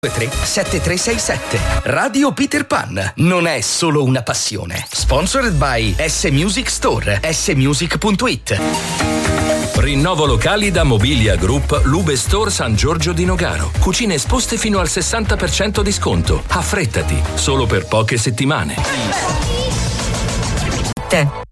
7367. Radio Peter Pan non è solo una passione. Sponsored by S Music Store, smusic.it. Rinnovo locali da Mobilia Group Lube Store San Giorgio di Nogaro. Cucine esposte fino al 60% di sconto. Affrettati, solo per poche settimane.